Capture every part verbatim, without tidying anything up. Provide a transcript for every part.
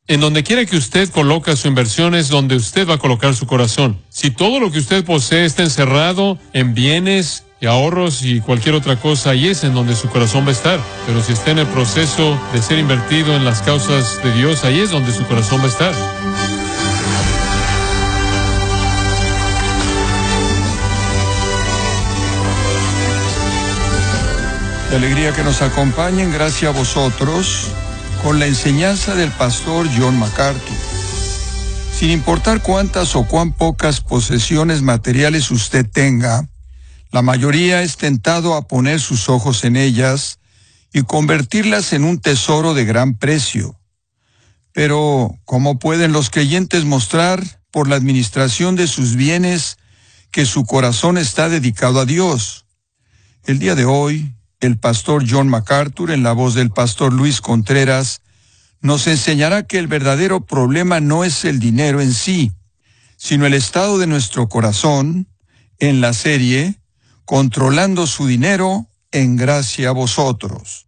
En donde quiera que usted coloca su inversión es donde usted va a colocar su corazón. Si todo lo que usted posee está encerrado en bienes y ahorros y cualquier otra cosa, ahí es en donde su corazón va a estar. Pero si está en el proceso de ser invertido en las causas de Dios, ahí es donde su corazón va a estar. De alegría que nos acompañen, gracias a vosotros, con la enseñanza del pastor John MacArthur. Sin importar cuántas o cuán pocas posesiones materiales usted tenga, la mayoría es tentado a poner sus ojos en ellas y convertirlas en un tesoro de gran precio. Pero, ¿cómo pueden los creyentes mostrar, por la administración de sus bienes, que su corazón está dedicado a Dios? El día de hoy, el pastor John MacArthur, en la voz del pastor Luis Contreras, nos enseñará que el verdadero problema no es el dinero en sí, sino el estado de nuestro corazón, en la serie Controlando su dinero en gracia a vosotros.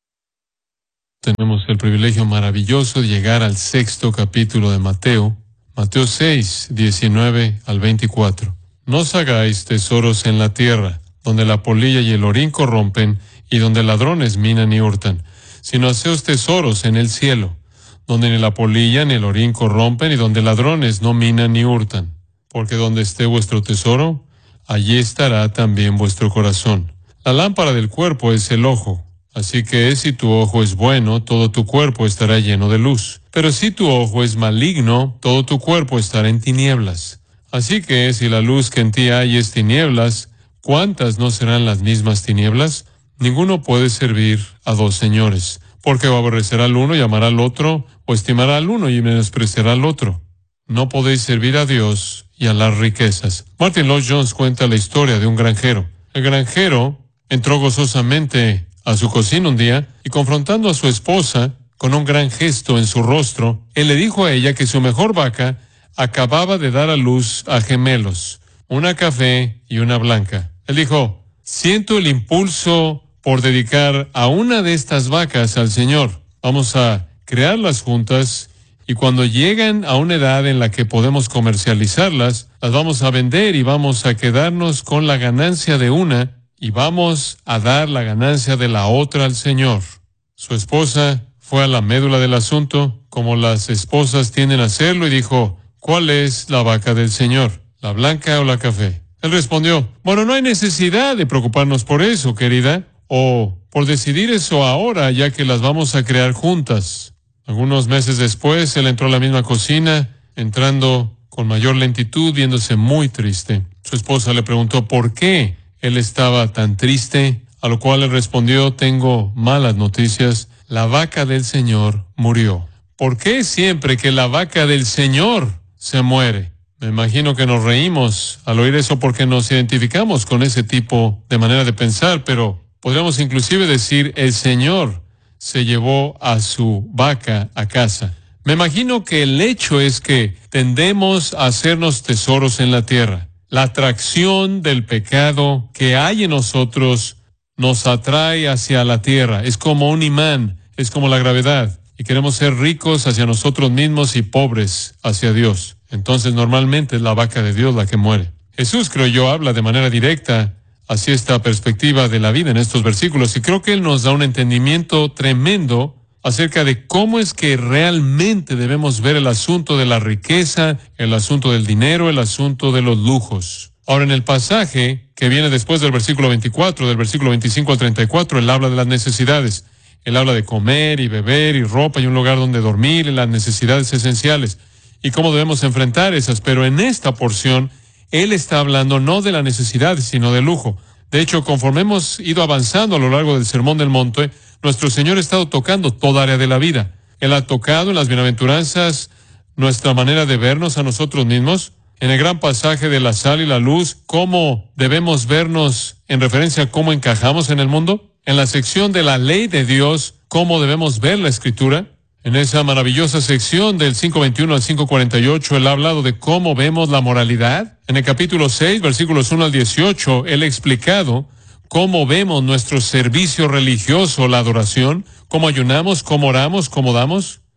Tenemos el privilegio maravilloso de llegar al sexto capítulo de Mateo, Mateo seis, diecinueve al veinticuatro. No os hagáis tesoros en la tierra, donde la polilla y el orín corrompen, y donde ladrones minan y hurtan, sino haceos tesoros en el cielo, donde ni la polilla ni el orín corrompen, y donde ladrones no minan ni hurtan. Porque donde esté vuestro tesoro, allí estará también vuestro corazón. La lámpara del cuerpo es el ojo, así que si tu ojo es bueno, todo tu cuerpo estará lleno de luz. Pero si tu ojo es maligno, todo tu cuerpo estará en tinieblas. Así que si la luz que en ti hay es tinieblas, ¿cuántas no serán las mismas tinieblas? Ninguno puede servir a dos señores, porque o aborrecerá al uno y amará al otro, o estimará al uno y menospreciará al otro. No podéis servir a Dios y a las riquezas. Martin Lloyd-Jones cuenta la historia de un granjero. El granjero entró gozosamente a su cocina un día y, confrontando a su esposa con un gran gesto en su rostro, él le dijo a ella que su mejor vaca acababa de dar a luz a gemelos, una café y una blanca. Él dijo: siento el impulso por dedicar a una de estas vacas al Señor. Vamos a crearlas juntas y cuando llegan a una edad en la que podemos comercializarlas, las vamos a vender y vamos a quedarnos con la ganancia de una y vamos a dar la ganancia de la otra al Señor. Su esposa fue a la médula del asunto, como las esposas tienden a hacerlo, y dijo: ¿cuál es la vaca del Señor? ¿La blanca o la café? Él respondió: bueno, no hay necesidad de preocuparnos por eso, querida, o por decidir eso ahora, ya que las vamos a crear juntas. Algunos meses después, él entró a la misma cocina, entrando con mayor lentitud, viéndose muy triste. Su esposa le preguntó por qué él estaba tan triste, a lo cual él respondió: tengo malas noticias, la vaca del Señor murió. ¿Por qué siempre que la vaca del Señor se muere? Me imagino que nos reímos al oír eso porque nos identificamos con ese tipo de manera de pensar, pero podríamos inclusive decir: el Señor se llevó a su vaca a casa. Me imagino que el hecho es que tendemos a hacernos tesoros en la tierra. La atracción del pecado que hay en nosotros nos atrae hacia la tierra. Es como un imán, es como la gravedad. Y queremos ser ricos hacia nosotros mismos y pobres hacia Dios. Entonces normalmente es la vaca de Dios la que muere. Jesús, creo yo, habla de manera directa hacia esta perspectiva de la vida en estos versículos, y creo que Él nos da un entendimiento tremendo acerca de cómo es que realmente debemos ver el asunto de la riqueza, el asunto del dinero, el asunto de los lujos. Ahora, en el pasaje que viene después del versículo veinticuatro, del versículo veinticinco al treinta y cuatro, Él habla de las necesidades. Él habla de comer y beber y ropa y un lugar donde dormir y las necesidades esenciales y cómo debemos enfrentar esas. Pero en esta porción, Él está hablando no de la necesidad, sino de lujo. De hecho, conforme hemos ido avanzando a lo largo del Sermón del Monte, nuestro Señor ha estado tocando toda área de la vida. Él ha tocado en las bienaventuranzas nuestra manera de vernos a nosotros mismos, en el gran pasaje de la sal y la luz, cómo debemos vernos en referencia a cómo encajamos en el mundo, en la sección de la ley de Dios, cómo debemos ver la Escritura. En esa maravillosa sección del cinco veintiuno al cinco cuarenta y ocho, Él ha hablado de cómo vemos la moralidad. En el capítulo seis, versículos uno al dieciocho, Él ha explicado cómo vemos nuestro servicio religioso, la adoración, cómo ayunamos, cómo oramos, cómo damos.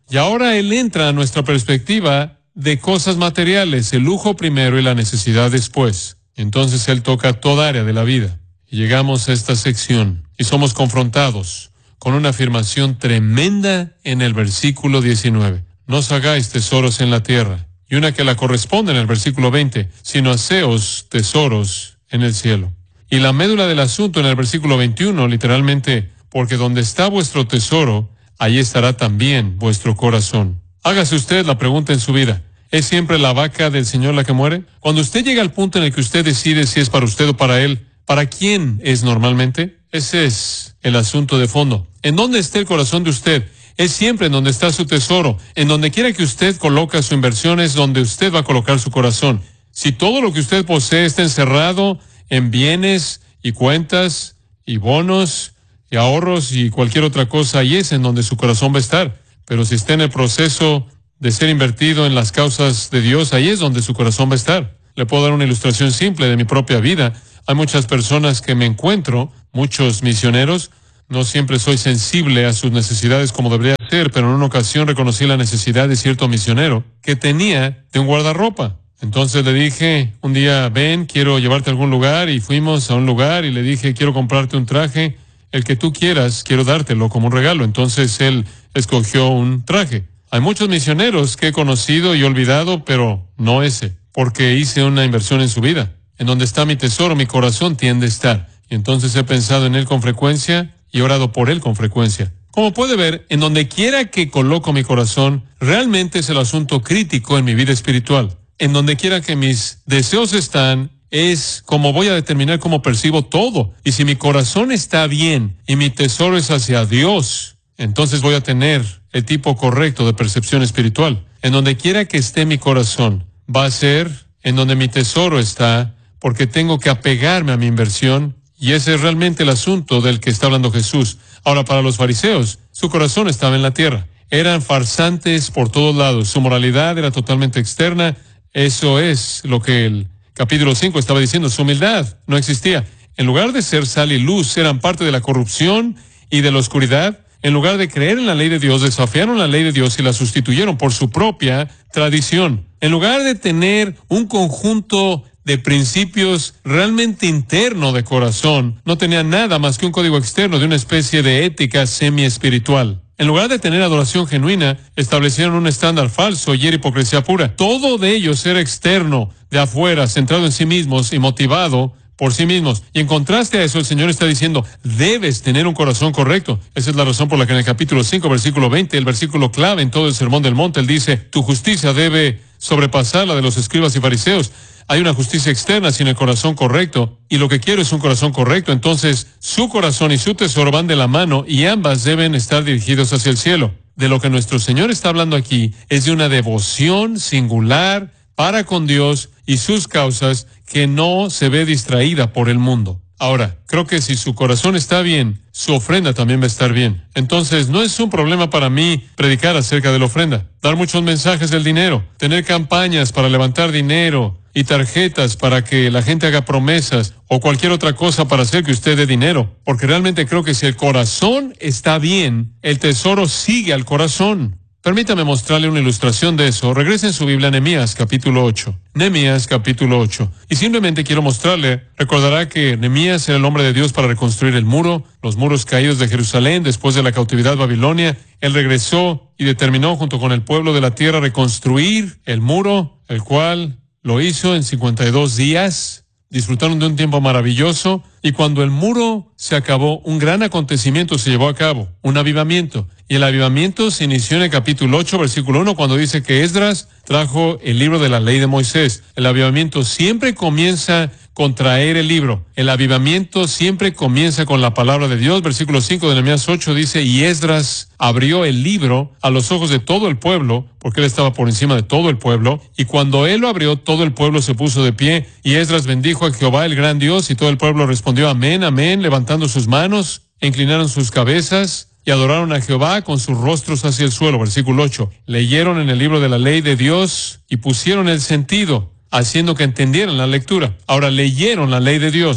Y ahora Él entra a nuestra perspectiva de cosas materiales, el lujo primero y la necesidad después. Entonces Él toca toda área de la vida. Y llegamos a esta sección y somos confrontados con una afirmación tremenda en el versículo diecinueve. No os hagáis tesoros en la tierra. Y una que la corresponde en el versículo veinte, sino haceos tesoros en el cielo. Y la médula del asunto en el versículo veintiuno, literalmente, porque donde está vuestro tesoro, ahí estará también vuestro corazón. Hágase usted la pregunta en su vida. ¿Es siempre la vaca del Señor la que muere? Cuando usted llega al punto en el que usted decide si es para usted o para Él, ¿para quién es normalmente? Ese es el asunto de fondo. ¿En dónde está el corazón de usted? Es siempre en donde está su tesoro. En donde quiera que usted coloque su inversión es donde usted va a colocar su corazón. Si todo lo que usted posee está encerrado en bienes y cuentas y bonos y ahorros y cualquier otra cosa, ahí es en donde su corazón va a estar. Pero si está en el proceso de ser invertido en las causas de Dios, ahí es donde su corazón va a estar. Le puedo dar una ilustración simple de mi propia vida. Hay muchas personas que me encuentro, muchos misioneros. No siempre soy sensible a sus necesidades como debería ser, pero en una ocasión reconocí la necesidad de cierto misionero que tenía de un guardarropa. Entonces le dije, un día, ven, quiero llevarte a algún lugar, y fuimos a un lugar y le dije, quiero comprarte un traje, el que tú quieras, quiero dártelo como un regalo. Entonces él escogió un traje. Hay muchos misioneros que he conocido y olvidado, pero no ese, porque hice una inversión en su vida. En donde está mi tesoro, mi corazón tiende a estar. Y entonces he pensado en él con frecuencia y orado por él con frecuencia. Como puede ver, en donde quiera que coloco mi corazón, realmente es el asunto crítico en mi vida espiritual. En donde quiera que mis deseos están, es como voy a determinar cómo percibo todo. Y si mi corazón está bien y mi tesoro es hacia Dios, entonces voy a tener el tipo correcto de percepción espiritual. En donde quiera que esté mi corazón, va a ser en donde mi tesoro está, porque tengo que apegarme a mi inversión, y ese es realmente el asunto del que está hablando Jesús. Ahora, para los fariseos, su corazón estaba en la tierra. Eran farsantes por todos lados. Su moralidad era totalmente externa. Eso es lo que el capítulo cinco estaba diciendo. Su humildad no existía. En lugar de ser sal y luz, eran parte de la corrupción y de la oscuridad. En lugar de creer en la ley de Dios, desafiaron la ley de Dios y la sustituyeron por su propia tradición. En lugar de tener un conjunto de principios realmente interno de corazón, no tenían nada más que un código externo de una especie de ética semi-espiritual. En lugar de tener adoración genuina, establecieron un estándar falso y era hipocresía pura. Todo de ellos era externo, de afuera, centrado en sí mismos y motivado por sí mismos. Y en contraste a eso, el Señor está diciendo, debes tener un corazón correcto. Esa es la razón por la que en el capítulo cinco, versículo veinte, el versículo clave en todo el Sermón del Monte, Él dice, tu justicia debe sobrepasar la de los escribas y fariseos. Hay una justicia externa sin el corazón correcto, y lo que quiero es un corazón correcto. Entonces, su corazón y su tesoro van de la mano, y ambas deben estar dirigidos hacia el cielo. De lo que nuestro Señor está hablando aquí es de una devoción singular para con Dios y sus causas que no se ve distraída por el mundo. Ahora, creo que si su corazón está bien, su ofrenda también va a estar bien. Entonces, no es un problema para mí predicar acerca de la ofrenda, dar muchos mensajes del dinero, tener campañas para levantar dinero y tarjetas para que la gente haga promesas o cualquier otra cosa para hacer que usted dé dinero. Porque realmente creo que si el corazón está bien, el tesoro sigue al corazón. Permítame mostrarle una ilustración de eso. Regrese en su Biblia a Nehemías capítulo ocho. Nehemías capítulo ocho. Y simplemente quiero mostrarle, recordará que Nehemías era el hombre de Dios para reconstruir el muro, los muros caídos de Jerusalén después de la cautividad babilonia. Él regresó y determinó junto con el pueblo de la tierra reconstruir el muro, el cual lo hizo en cincuenta y dos días. Disfrutaron de un tiempo maravilloso, y cuando el muro se acabó, un gran acontecimiento se llevó a cabo, un avivamiento. Y el avivamiento se inició en el capítulo ocho, versículo uno, cuando dice que Esdras trajo el libro de la ley de Moisés. El avivamiento siempre comienza con traer el libro. El avivamiento siempre comienza con la palabra de Dios. Versículo cinco de Nehemías ocho dice, y Esdras abrió el libro a los ojos de todo el pueblo, porque él estaba por encima de todo el pueblo, y cuando él lo abrió, todo el pueblo se puso de pie, y Esdras bendijo a Jehová el gran Dios, y todo el pueblo respondió amén, amén, levantando sus manos, inclinaron sus cabezas, y adoraron a Jehová con sus rostros hacia el suelo. Versículo ocho. Leyeron en el libro de la ley de Dios y pusieron el sentido, haciendo que entendieran la lectura. Ahora leyeron la ley de Dios.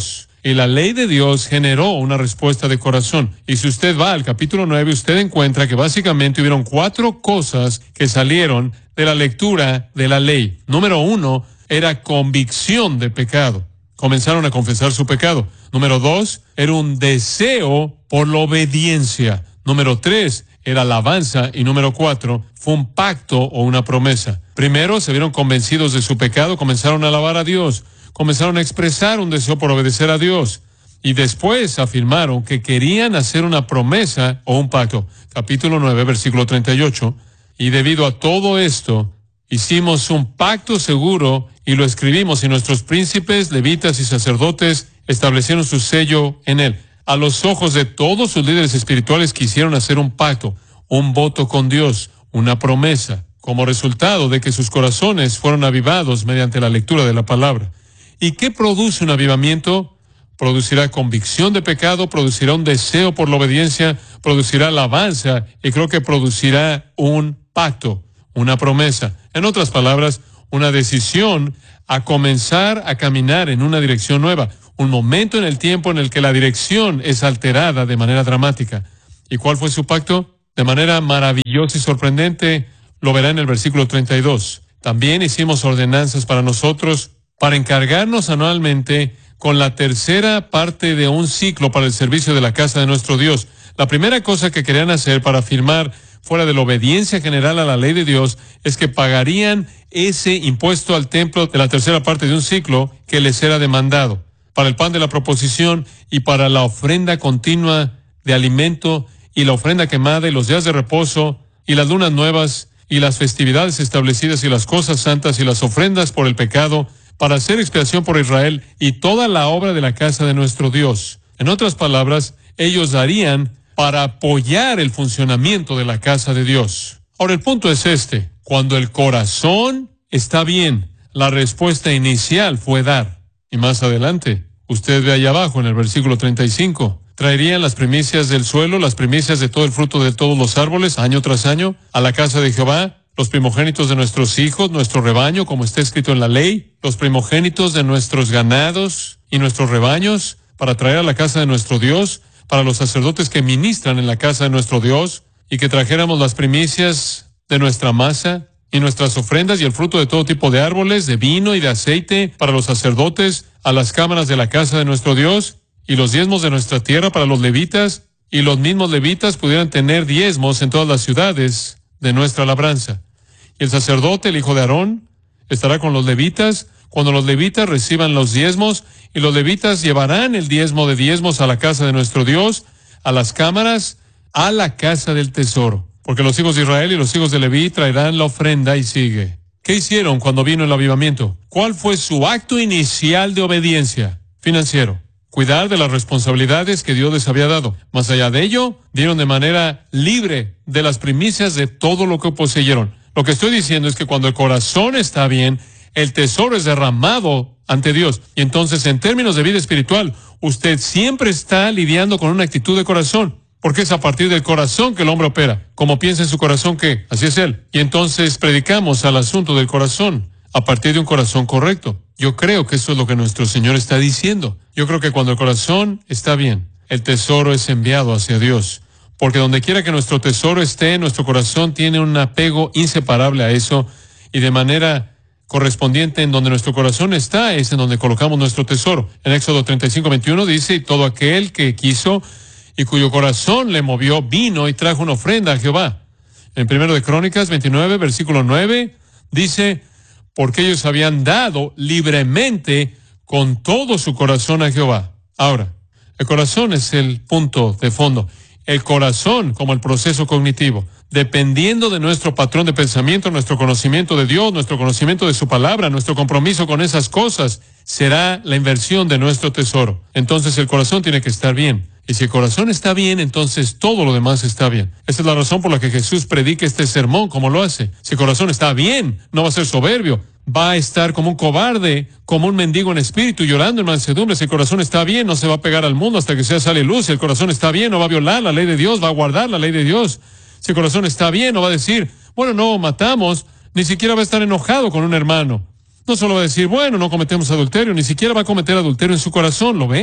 Y la ley de Dios generó una respuesta de corazón. Y si usted va al capítulo nueve, usted encuentra que básicamente hubieron cuatro cosas que salieron de la lectura de la ley. Número uno, era convicción de pecado. Comenzaron a confesar su pecado. Número dos, era un deseo por la obediencia. Número tres, era alabanza. Y número cuatro, fue un pacto o una promesa. Primero, se vieron convencidos de su pecado, comenzaron a alabar a Dios. Comenzaron a expresar un deseo por obedecer a Dios. Y después afirmaron que querían hacer una promesa o un pacto. Capítulo nueve, versículo treinta y ocho. Y debido a todo esto, hicimos un pacto seguro y lo escribimos, y nuestros príncipes, levitas y sacerdotes establecieron su sello en él. A los ojos de todos sus líderes espirituales quisieron hacer un pacto, un voto con Dios, una promesa, como resultado de que sus corazones fueron avivados mediante la lectura de la palabra. ¿Y qué produce un avivamiento? Producirá convicción de pecado, producirá un deseo por la obediencia, producirá alabanza y creo que producirá un pacto, una promesa. En otras palabras, una decisión a comenzar a caminar en una dirección nueva, un momento en el tiempo en el que la dirección es alterada de manera dramática. ¿Y cuál fue su pacto? De manera maravillosa y sorprendente, lo verá en el versículo treinta y dos. También hicimos ordenanzas para nosotros, para encargarnos anualmente con la tercera parte de un ciclo para el servicio de la casa de nuestro Dios. La primera cosa que querían hacer para afirmar fuera de la obediencia general a la ley de Dios es que pagarían ese impuesto al templo de la tercera parte de un ciclo que les era demandado, para el pan de la proposición y para la ofrenda continua de alimento y la ofrenda quemada y los días de reposo y las lunas nuevas y las festividades establecidas y las cosas santas y las ofrendas por el pecado, para hacer expiación por Israel y toda la obra de la casa de nuestro Dios. En otras palabras, ellos darían para apoyar el funcionamiento de la casa de Dios. Ahora, el punto es este: cuando el corazón está bien, la respuesta inicial fue dar. Y más adelante, usted ve allá abajo en el versículo treinta y cinco, traerían las primicias del suelo, las primicias de todo el fruto de todos los árboles, año tras año, a la casa de Jehová, los primogénitos de nuestros hijos, nuestro rebaño, como está escrito en la ley, los primogénitos de nuestros ganados y nuestros rebaños, para traer a la casa de nuestro Dios, para los sacerdotes que ministran en la casa de nuestro Dios, y que trajéramos las primicias de nuestra masa, y nuestras ofrendas y el fruto de todo tipo de árboles, de vino y de aceite, para los sacerdotes, a las cámaras de la casa de nuestro Dios, y los diezmos de nuestra tierra para los levitas, y los mismos levitas pudieran tener diezmos en todas las ciudades de nuestra labranza. Y el sacerdote, el hijo de Aarón, estará con los levitas cuando los levitas reciban los diezmos, y los levitas llevarán el diezmo de diezmos a la casa de nuestro Dios, a las cámaras, a la casa del tesoro. Porque los hijos de Israel y los hijos de Leví traerán la ofrenda, y sigue. ¿Qué hicieron cuando vino el avivamiento? ¿Cuál fue su acto inicial de obediencia? Financiero. Cuidar de las responsabilidades que Dios les había dado. Más allá de ello, dieron de manera libre de las primicias de todo lo que poseyeron. Lo que estoy diciendo es que cuando el corazón está bien, el tesoro es derramado ante Dios. Y entonces, en términos de vida espiritual, usted siempre está lidiando con una actitud de corazón. Porque es a partir del corazón que el hombre opera. Como piensa en su corazón, que así es él. Y entonces predicamos al asunto del corazón a partir de un corazón correcto. Yo creo que eso es lo que nuestro Señor está diciendo. Yo creo que cuando el corazón está bien, el tesoro es enviado hacia Dios. Porque donde quiera que nuestro tesoro esté, nuestro corazón tiene un apego inseparable a eso, y de manera correspondiente en donde nuestro corazón está, es en donde colocamos nuestro tesoro. En Éxodo treinta y cinco, veintiuno dice, y todo aquel que quiso y cuyo corazón le movió, vino y trajo una ofrenda a Jehová. En Primero de Crónicas veintinueve, versículo nueve, dice, porque ellos habían dado libremente con todo su corazón a Jehová. Ahora, el corazón es el punto de fondo. El corazón como el proceso cognitivo, dependiendo de nuestro patrón de pensamiento, nuestro conocimiento de Dios, nuestro conocimiento de su palabra, nuestro compromiso con esas cosas, será la inversión de nuestro tesoro. Entonces el corazón tiene que estar bien. Y si el corazón está bien, entonces todo lo demás está bien. Esta es la razón por la que Jesús predica este sermón como lo hace. Si el corazón está bien, no va a ser soberbio. Va a estar como un cobarde, como un mendigo en espíritu, llorando en mansedumbre. Si el corazón está bien, no se va a pegar al mundo hasta que sea sale luz. Si el corazón está bien, no va a violar la ley de Dios, va a guardar la ley de Dios. Si el corazón está bien, no va a decir, bueno, no matamos, ni siquiera va a estar enojado con un hermano. No solo va a decir, bueno, no cometemos adulterio, ni siquiera va a cometer adulterio en su corazón, ¿lo ve?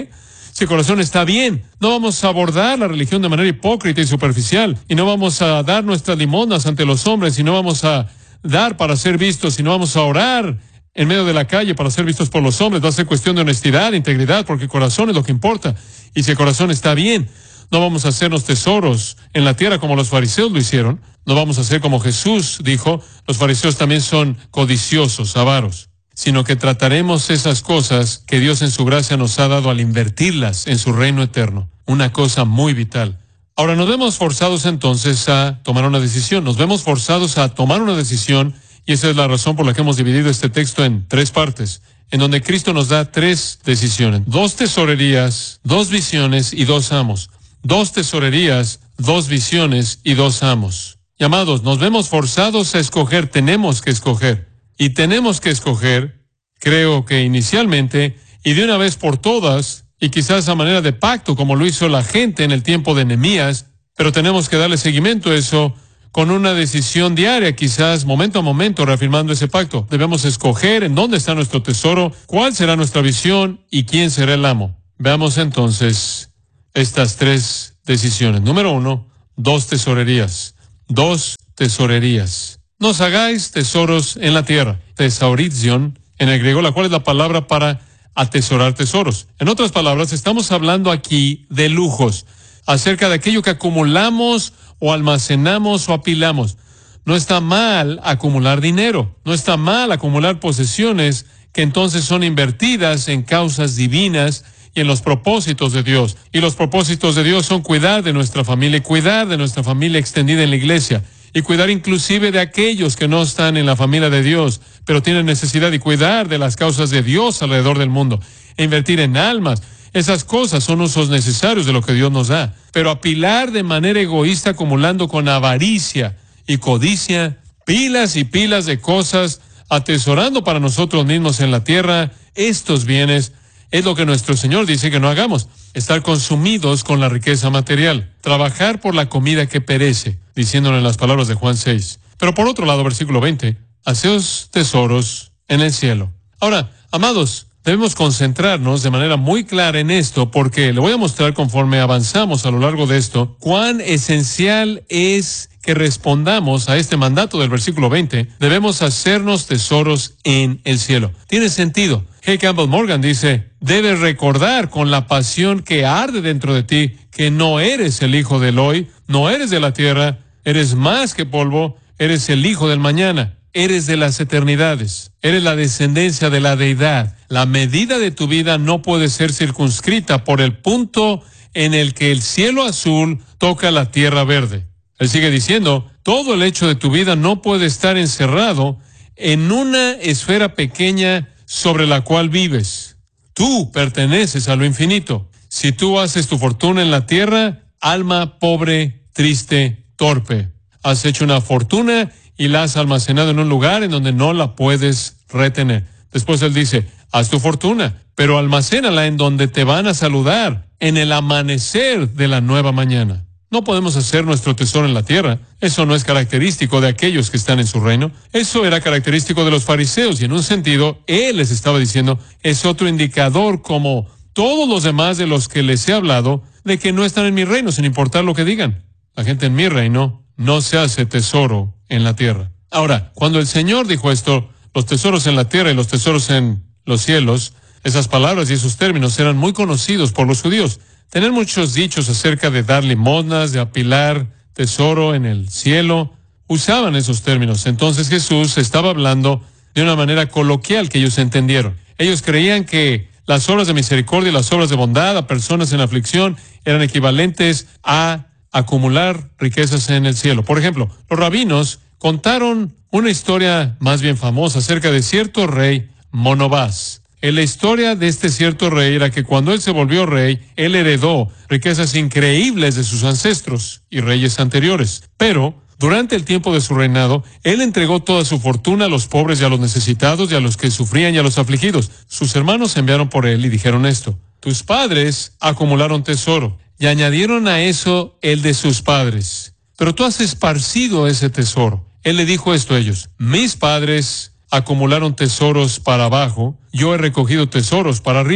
Si el corazón está bien, no vamos a abordar la religión de manera hipócrita y superficial, y no vamos a dar nuestras limonas ante los hombres, y no vamos a dar para ser vistos, y no vamos a orar en medio de la calle para ser vistos por los hombres. Va a ser cuestión de honestidad, integridad, porque el corazón es lo que importa. Y si el corazón está bien, no vamos a hacernos tesoros en la tierra como los fariseos lo hicieron. No vamos a ser como Jesús dijo, los fariseos también son codiciosos, avaros, sino que trataremos esas cosas que Dios en su gracia nos ha dado al invertirlas en su reino eterno. Una cosa muy vital. Ahora, nos vemos forzados entonces a tomar una decisión. Nos vemos forzados a tomar una decisión, y esa es la razón por la que hemos dividido este texto en tres partes, en donde Cristo nos da tres decisiones. Dos tesorerías, dos visiones y dos amos. Dos tesorerías, dos visiones y dos amos. Y amados, nos vemos forzados a escoger, tenemos que escoger. Y tenemos que escoger, creo que inicialmente, y de una vez por todas, y quizás a manera de pacto, como lo hizo la gente en el tiempo de Nehemías, pero tenemos que darle seguimiento a eso con una decisión diaria, quizás momento a momento, reafirmando ese pacto. Debemos escoger en dónde está nuestro tesoro, cuál será nuestra visión y quién será el amo. Veamos entonces estas tres decisiones. Número uno, dos tesorerías. Dos tesorerías. No os hagáis tesoros en la tierra. Tesaurizion, en el griego, la cual es la palabra para atesorar tesoros. En otras palabras, estamos hablando aquí de lujos, acerca de aquello que acumulamos o almacenamos o apilamos. No está mal acumular dinero, no está mal acumular posesiones que entonces son invertidas en causas divinas y en los propósitos de Dios. Y los propósitos de Dios son cuidar de nuestra familia y cuidar de nuestra familia extendida en la iglesia. Y cuidar inclusive de aquellos que no están en la familia de Dios, pero tienen necesidad, y cuidar de las causas de Dios alrededor del mundo. E invertir en almas. Esas cosas son usos necesarios de lo que Dios nos da. Pero apilar de manera egoísta, acumulando con avaricia y codicia, pilas y pilas de cosas, atesorando para nosotros mismos en la tierra, estos bienes, es lo que nuestro Señor dice que no hagamos. Estar consumidos con la riqueza material. Trabajar por la comida que perece, diciéndolo en las palabras de Juan seis. Pero por otro lado, versículo veinte, haceos tesoros en el cielo. Ahora, amados, debemos concentrarnos de manera muy clara en esto, porque le voy a mostrar conforme avanzamos a lo largo de esto, cuán esencial es que respondamos a este mandato del versículo veinte. Debemos hacernos tesoros en el cielo. Tiene sentido. G. Campbell Morgan dice, debes recordar con la pasión que arde dentro de ti que no eres el hijo del hoy, no eres de la tierra, eres más que polvo, eres el hijo del mañana, eres de las eternidades, eres la descendencia de la deidad. La medida de tu vida no puede ser circunscrita por el punto en el que el cielo azul toca la tierra verde. Él sigue diciendo, todo el hecho de tu vida no puede estar encerrado en una esfera pequeña sobre la cual vives. Tú perteneces a lo infinito. Si tú haces tu fortuna en la tierra, alma pobre, triste, torpe, has hecho una fortuna y la has almacenado en un lugar en donde no la puedes retener. Después él dice, haz tu fortuna, pero almacénala en donde te van a saludar, en el amanecer de la nueva mañana. No podemos hacer nuestro tesoro en la tierra. Eso no es característico de aquellos que están en su reino. Eso era característico de los fariseos, y en un sentido, él les estaba diciendo, es otro indicador como todos los demás de los que les he hablado, de que no están en mi reino, sin importar lo que digan. La gente en mi reino no se hace tesoro en la tierra. Ahora, cuando el Señor dijo esto, los tesoros en la tierra y los tesoros en los cielos, esas palabras y esos términos eran muy conocidos por los judíos. Tener muchos dichos acerca de dar limosnas, de apilar tesoro en el cielo, usaban esos términos. Entonces Jesús estaba hablando de una manera coloquial que ellos entendieron. Ellos creían que las obras de misericordia y las obras de bondad a personas en aflicción eran equivalentes a acumular riquezas en el cielo. Por ejemplo, los rabinos contaron una historia más bien famosa acerca de cierto rey Monobás. En la historia de este cierto rey era que cuando él se volvió rey, él heredó riquezas increíbles de sus ancestros y reyes anteriores. Pero durante el tiempo de su reinado, él entregó toda su fortuna a los pobres y a los necesitados y a los que sufrían y a los afligidos. Sus hermanos enviaron por él y dijeron esto: tus padres acumularon tesoro y añadieron a eso el de sus padres, pero tú has esparcido ese tesoro. Él le dijo esto a ellos: mis padres acumularon tesoros para abajo, yo he recogido tesoros para arriba.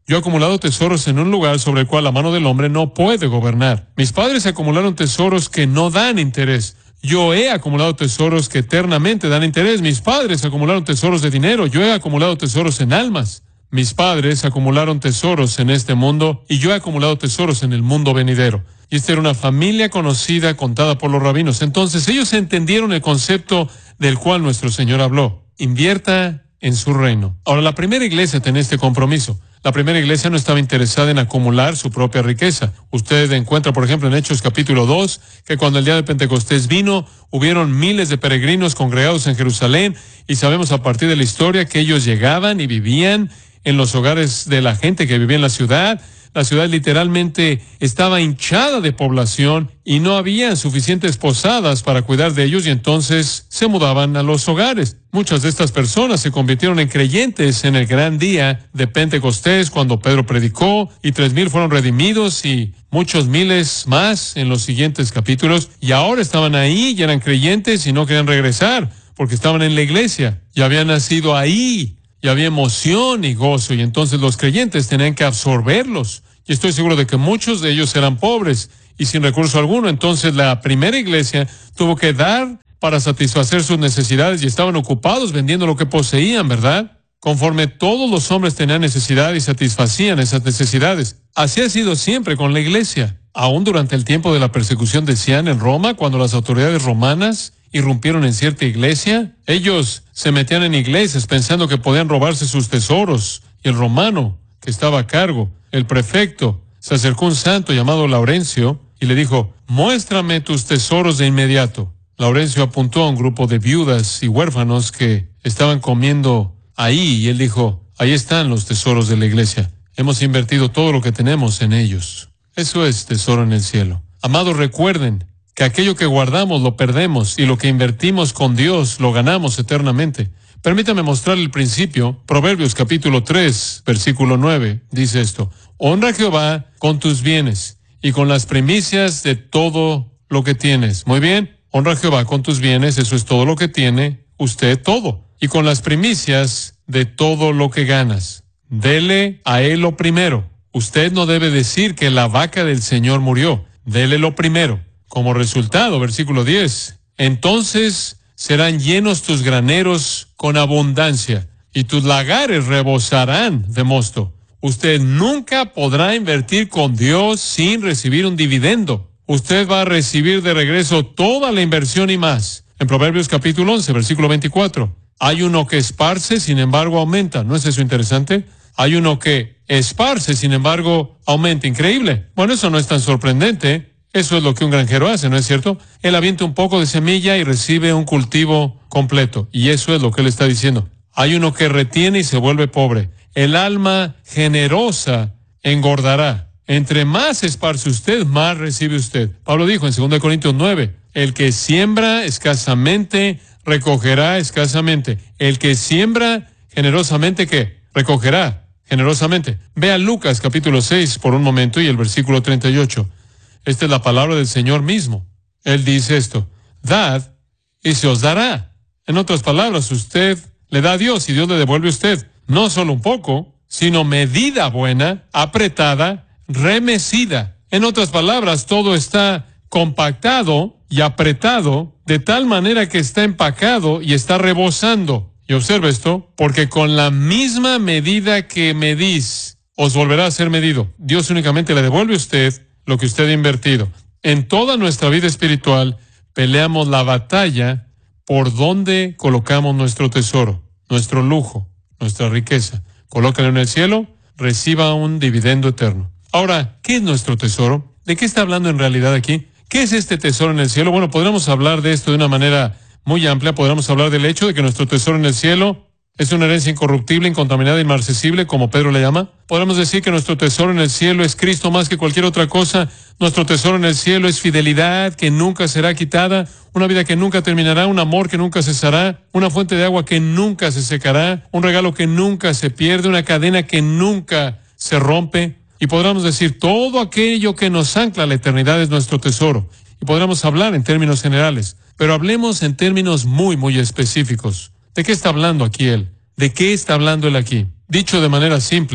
Yo he acumulado tesoros en un lugar sobre el cual la mano del hombre no puede gobernar. Mis padres acumularon tesoros que no dan interés. Yo he acumulado tesoros que eternamente dan interés. Mis padres acumularon tesoros de dinero. Yo he acumulado tesoros en almas. Mis padres acumularon tesoros en este mundo y yo he acumulado tesoros en el mundo venidero. Y esta era una familia conocida, contada por los rabinos. Entonces ellos entendieron el concepto del cual nuestro Señor habló. Invierta en su reino. Ahora, la primera iglesia tenía este compromiso. La primera iglesia no estaba interesada en acumular su propia riqueza. Usted encuentra, por ejemplo, en Hechos capítulo dos, que cuando el día de Pentecostés vino, hubieron miles de peregrinos congregados en Jerusalén, y sabemos a partir de la historia que ellos llegaban y vivían en los hogares de la gente que vivía en la ciudad. La ciudad literalmente estaba hinchada de población y no había suficientes posadas para cuidar de ellos, y entonces se mudaban a los hogares. Muchas de estas personas se convirtieron en creyentes en el gran día de Pentecostés cuando Pedro predicó, y tres mil fueron redimidos y muchos miles más en los siguientes capítulos, y ahora estaban ahí y eran creyentes y no querían regresar porque estaban en la iglesia y habían nacido ahí. Y había emoción y gozo, y entonces los creyentes tenían que absorberlos. Y estoy seguro de que muchos de ellos eran pobres y sin recurso alguno. Entonces la primera iglesia tuvo que dar para satisfacer sus necesidades, y estaban ocupados vendiendo lo que poseían, ¿verdad? Conforme todos los hombres tenían necesidad y satisfacían esas necesidades. Así ha sido siempre con la iglesia. Aún durante el tiempo de la persecución de Cian en Roma, cuando las autoridades romanas irrumpieron en cierta iglesia, ellos se metían en iglesias pensando que podían robarse sus tesoros, y el romano que estaba a cargo, el prefecto, se acercó a un santo llamado Laurencio y le dijo: muéstrame tus tesoros de inmediato. Laurencio apuntó a un grupo de viudas y huérfanos que estaban comiendo ahí, y él dijo: ahí están los tesoros de la iglesia. Hemos invertido todo lo que tenemos en ellos. Eso es tesoro en el cielo. Amados, recuerden que aquello que guardamos lo perdemos, y lo que invertimos con Dios lo ganamos eternamente. Permítame mostrarle el principio. Proverbios capítulo tres, versículo nueve, dice esto: honra a Jehová con tus bienes y con las primicias de todo lo que tienes. Muy bien, honra a Jehová con tus bienes, eso es todo lo que tiene usted, todo. Y con las primicias de todo lo que ganas. Dele a él lo primero. Usted no debe decir que la vaca del Señor murió. Dele lo primero. Como resultado, versículo diez, entonces serán llenos tus graneros con abundancia, y tus lagares rebosarán de mosto. Usted nunca podrá invertir con Dios sin recibir un dividendo. Usted va a recibir de regreso toda la inversión y más. En Proverbios capítulo once, versículo veinticuatro, hay uno que esparce, sin embargo aumenta. ¿No es eso interesante? Hay uno que esparce, sin embargo aumenta. Increíble. Bueno, eso no es tan sorprendente. Eso es lo que un granjero hace, ¿no es cierto? Él avienta un poco de semilla y recibe un cultivo completo. Y eso es lo que él está diciendo. Hay uno que retiene y se vuelve pobre. El alma generosa engordará. Entre más esparce usted, más recibe usted. Pablo dijo en segunda de Corintios nueve, el que siembra escasamente, recogerá escasamente. El que siembra generosamente, ¿qué? Recogerá generosamente. Vea Lucas capítulo seis por un momento y el versículo treinta y ocho. Esta es la palabra del Señor mismo. Él dice esto: dad y se os dará. En otras palabras, usted le da a Dios y Dios le devuelve a usted. No solo un poco, sino medida buena, apretada, remecida. En otras palabras, todo está compactado y apretado de tal manera que está empacado y está rebosando. Y observe esto, porque con la misma medida que medís, os volverá a ser medido. Dios únicamente le devuelve a usted lo que usted ha invertido. En toda nuestra vida espiritual, peleamos la batalla por dónde colocamos nuestro tesoro, nuestro lujo, nuestra riqueza. Colócalo en el cielo, reciba un dividendo eterno. Ahora, ¿qué es nuestro tesoro? ¿De qué está hablando en realidad aquí? ¿Qué es este tesoro en el cielo? Bueno, podríamos hablar de esto de una manera muy amplia. Podríamos hablar del hecho de que nuestro tesoro en el cielo es una herencia incorruptible, incontaminada, inmarcesible, como Pedro le llama. Podemos decir que nuestro tesoro en el cielo es Cristo más que cualquier otra cosa. Nuestro tesoro en el cielo es fidelidad que nunca será quitada, una vida que nunca terminará, un amor que nunca cesará, una fuente de agua que nunca se secará, un regalo que nunca se pierde, una cadena que nunca se rompe. Y podríamos decir, todo aquello que nos ancla a la eternidad es nuestro tesoro. Y podríamos hablar en términos generales, pero hablemos en términos muy, muy específicos. ¿De qué está hablando aquí él? ¿De qué está hablando él aquí? Dicho de manera simple,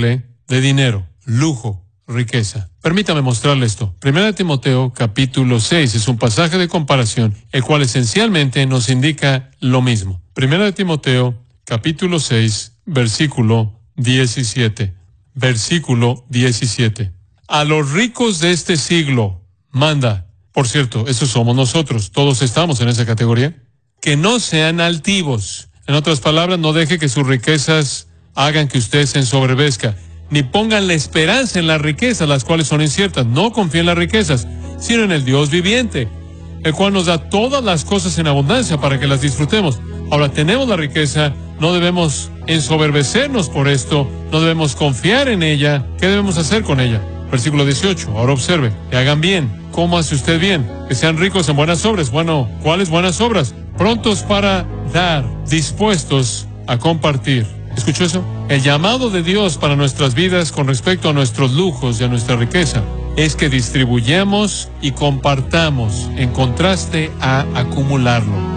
de dinero, lujo, riqueza. Permítame mostrarle esto. Primera de Timoteo, capítulo seis, es un pasaje de comparación, el cual esencialmente nos indica lo mismo. Primera de Timoteo, capítulo seis, versículo diecisiete. Versículo diecisiete. A los ricos de este siglo manda, por cierto, esos somos nosotros, todos estamos en esa categoría, que no sean altivos. En otras palabras, no deje que sus riquezas hagan que usted se ensoberbezca, ni pongan la esperanza en las riquezas, las cuales son inciertas. No confíe en las riquezas, sino en el Dios viviente, el cual nos da todas las cosas en abundancia para que las disfrutemos. Ahora, tenemos la riqueza, no debemos ensoberbecernos por esto, no debemos confiar en ella. ¿Qué debemos hacer con ella? Versículo dieciocho, ahora observe, que hagan bien. ¿Cómo hace usted bien? Que sean ricos en buenas obras. Bueno, ¿cuáles buenas obras? Prontos para dar, dispuestos a compartir. ¿Escuchó eso? El llamado de Dios para nuestras vidas con respecto a nuestros lujos y a nuestra riqueza es que distribuyamos y compartamos en contraste a acumularlo.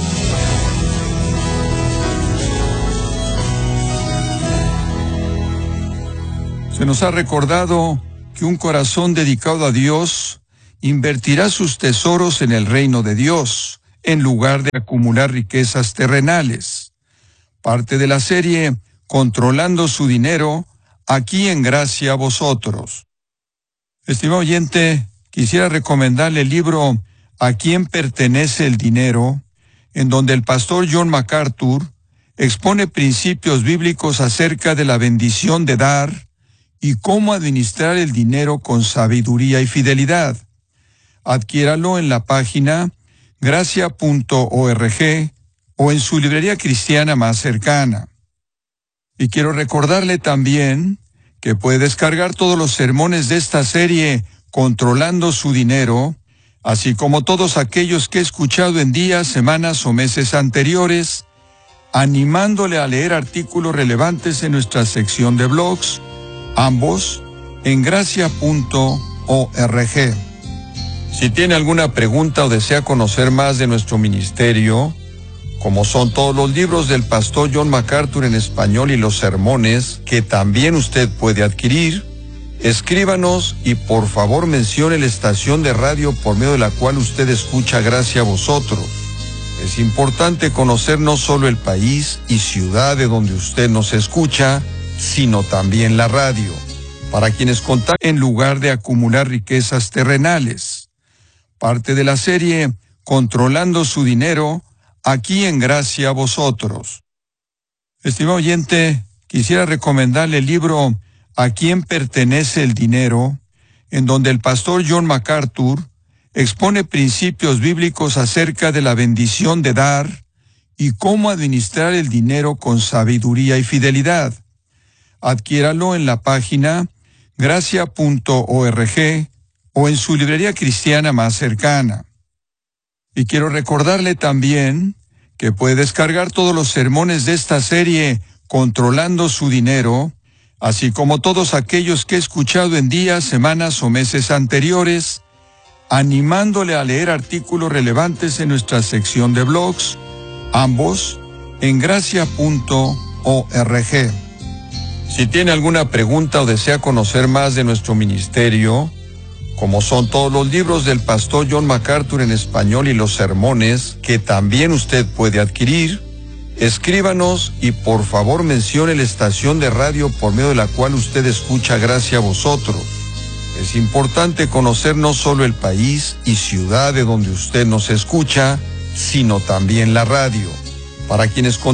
Se nos ha recordado que un corazón dedicado a Dios invertirá sus tesoros en el reino de Dios, en lugar de acumular riquezas terrenales. Parte de la serie Controlando su dinero, aquí en Gracia a Vosotros. Estimado oyente, quisiera recomendarle el libro ¿A quién pertenece el dinero?, en donde el pastor John MacArthur expone principios bíblicos acerca de la bendición de dar y cómo administrar el dinero con sabiduría y fidelidad. Adquiéralo en la página gracia punto org o en su librería cristiana más cercana. Y quiero recordarle también que puede descargar todos los sermones de esta serie Controlando su dinero, así como todos aquellos que he escuchado en días, semanas o meses anteriores, animándole a leer artículos relevantes en nuestra sección de blogs, ambos en gracia punto org. Si tiene alguna pregunta o desea conocer más de nuestro ministerio, como son todos los libros del pastor John MacArthur en español y los sermones que también usted puede adquirir, escríbanos y por favor mencione la estación de radio por medio de la cual usted escucha Gracia a Vosotros. Es importante conocer no solo el país y ciudad de donde usted nos escucha, sino también la radio, para quienes contactan en lugar de acumular riquezas terrenales. Parte de la serie Controlando su dinero, aquí en Gracia a Vosotros. Estimado oyente, quisiera recomendarle el libro ¿A quién pertenece el dinero?, en donde el pastor John MacArthur expone principios bíblicos acerca de la bendición de dar y cómo administrar el dinero con sabiduría y fidelidad. Adquiéralo en la página gracia punto org o en su librería cristiana más cercana. Y quiero recordarle también que puede descargar todos los sermones de esta serie Controlando su dinero, así como todos aquellos que he escuchado en días, semanas o meses anteriores, animándole a leer artículos relevantes en nuestra sección de blogs, ambos en gracia punto org. Si tiene alguna pregunta o desea conocer más de nuestro ministerio, como son todos los libros del pastor John MacArthur en español y los sermones que también usted puede adquirir, escríbanos y por favor mencione la estación de radio por medio de la cual usted escucha Gracia a Vosotros. Es importante conocer no solo el país y ciudad de donde usted nos escucha, sino también la radio, para quienes